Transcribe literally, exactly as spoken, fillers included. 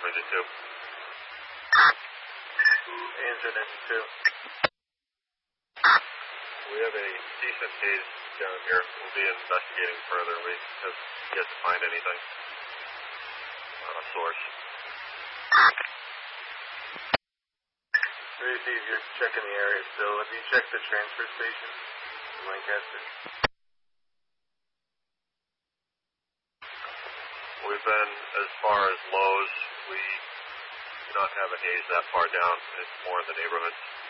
Engine two. Engine Engine two. We have a decent haze down here. We'll be investigating further. We have yet to find anything on a source. Tracy, you're checking the area still. Have you checked the transfer station in Lancaster? We've been as far as Lowe's. We do not have a haze that far down. It's more in the neighborhood.